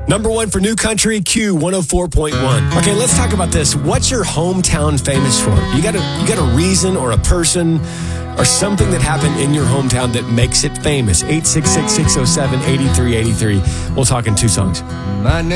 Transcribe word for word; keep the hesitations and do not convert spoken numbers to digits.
Number one for New Country, Q one oh four point one. Okay, let's talk about this. What's your hometown famous for? You got a you got a reason or a person or something that happened in your hometown that makes it famous. eight six six, six oh seven, eight three eight three. We'll talk in two songs. My name